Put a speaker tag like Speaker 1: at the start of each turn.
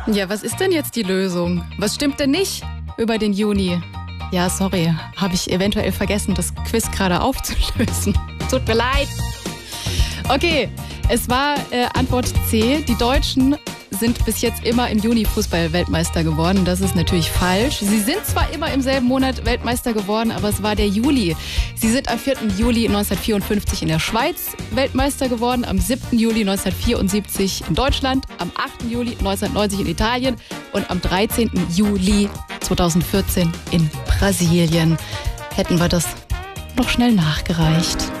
Speaker 1: Ja, was ist denn jetzt die Lösung? Was stimmt denn nicht über den Juni? Ja, sorry, habe ich eventuell vergessen, das Quiz gerade aufzulösen. Tut mir leid. Okay, es war Antwort C. Die Deutschen sind bis jetzt immer im Juni Fußball-Weltmeister geworden. Das ist natürlich falsch. Sie sind zwar immer im selben Monat Weltmeister geworden, aber es war der Juli. Sie sind am 4. Juli 1954 in der Schweiz Weltmeister geworden, am 7. Juli 1974 in Deutschland, am 8. Juli 1990 in Italien und am 13. Juli 2014 in Brasilien. Hätten wir das noch schnell nachgereicht.